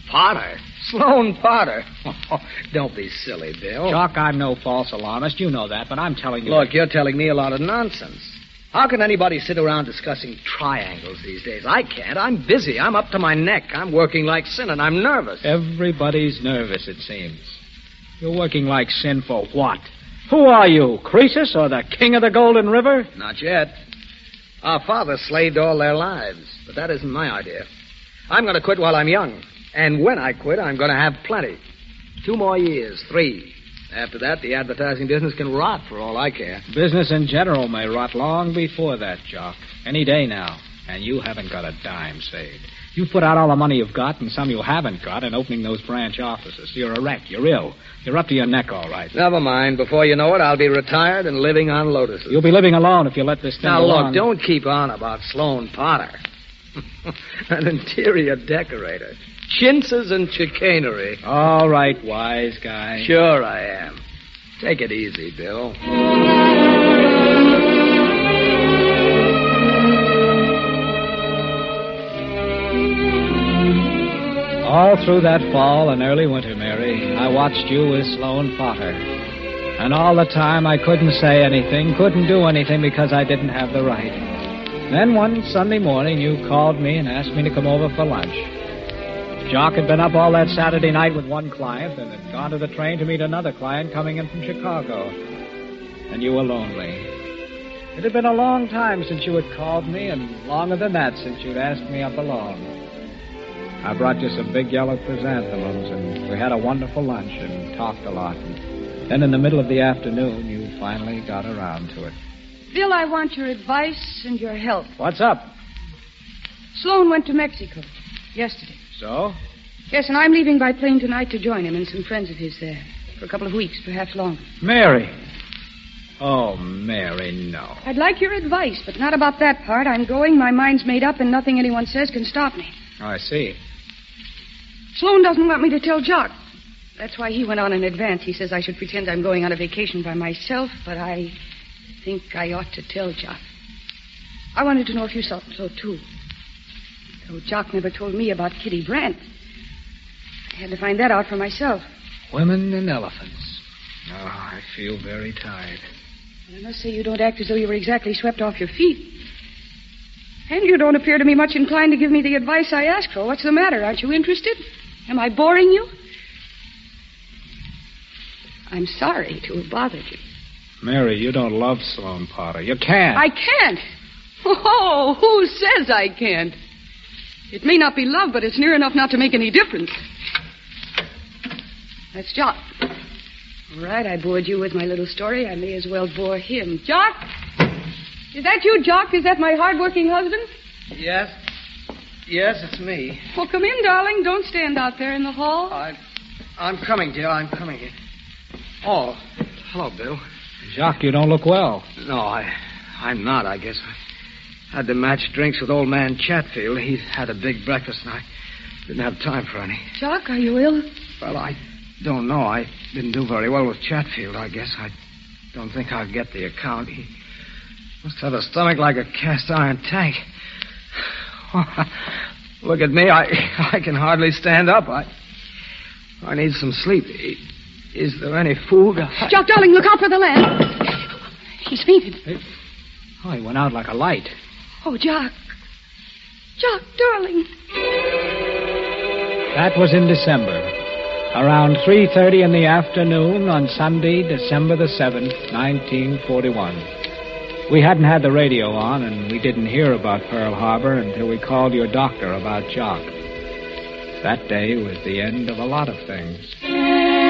Potter? Sloan Potter? Oh, don't be silly, Bill. Jock, I'm no false alarmist. You know that, but I'm telling you... Look, you're telling me a lot of nonsense. How can anybody sit around discussing triangles these days? I can't. I'm busy. I'm up to my neck. I'm working like sin, and I'm nervous. Everybody's nervous, it seems. You're working like sin for what? Who are you, Croesus or the king of the Golden River? Not yet. Our fathers slaved all their lives, but that isn't my idea. I'm going to quit while I'm young. And when I quit, I'm going to have plenty. 2 more years, 3. After that, the advertising business can rot for all I care. Business in general may rot long before that, Jock. Any day now. And you haven't got a dime saved. You've put out all the money you've got and some you haven't got in opening those branch offices. You're a wreck. You're ill. You're up to your neck, all right. Never mind. Before you know it, I'll be retired and living on lotuses. You'll be living alone if you let this thing Now, go look, on. don't keep on about Sloan Potter. An interior decorator. Chintzes and chicanery. All right, wise guy. Sure I am. Take it easy, Bill. All through that fall and early winter, Mary, I watched you with Sloan Potter. And all the time I couldn't say anything, couldn't do anything because I didn't have the right. Then one Sunday morning, you called me and asked me to come over for lunch. Jock had been up all that Saturday night with one client and had gone to the train to meet another client coming in from Chicago. And you were lonely. It had been a long time since you had called me, and longer than that since you'd asked me up alone. I brought you some big yellow chrysanthemums, and we had a wonderful lunch and talked a lot. And then in the middle of the afternoon, you finally got around to it. Bill, I want your advice and your help. What's up? Sloan went to Mexico yesterday. So? Yes, and I'm leaving by plane tonight to join him and some friends of his there. For a couple of weeks, perhaps longer. Mary. Oh, Mary, no. I'd like your advice, but not about that part. I'm going, my mind's made up, and nothing anyone says can stop me. Oh, I see. Sloan doesn't want me to tell Jock. That's why he went on in advance. He says I should pretend I'm going on a vacation by myself, but I think I ought to tell Jock. I wanted to know if you thought so, too. Though Jock never told me about Kitty Brandt. I had to find that out for myself. Women and elephants. Oh, I feel very tired. I must say you don't act as though you were exactly swept off your feet. And you don't appear to me much inclined to give me the advice I asked for. What's the matter? Aren't you interested? Am I boring you? I'm sorry to have bothered you. Mary, you don't love Sloan Potter. You can't. I can't. Oh, who says I can't? It may not be love, but it's near enough not to make any difference. That's Jock. All right, I bored you with my little story. I may as well bore him. Jock? Is that you, Jock? Is that my hard-working husband? Yes? Yes, it's me. Well, come in, darling. Don't stand out there in the hall. I'm coming, dear. I'm coming. Oh, hello, Bill. Jock, you don't look well. No, I'm not, I guess. I had to match drinks with old man Chatfield. He had a big breakfast, and I didn't have time for any. Jock, are you ill? Well, I don't know. I didn't do very well with Chatfield, I guess. I don't think I'll get the account. He must have a stomach like a cast-iron tank. Look at me. I can hardly stand up. I need some sleep. Is there any food? Jock, darling, look out for the lamp. He's fainted. Oh, he went out like a light. Oh, Jock. Jock, darling. That was in December. Around 3:30 in the afternoon on Sunday, December the 7th, 1941. We hadn't had the radio on, and we didn't hear about Pearl Harbor until we called your doctor about Jock. That day was the end of a lot of things.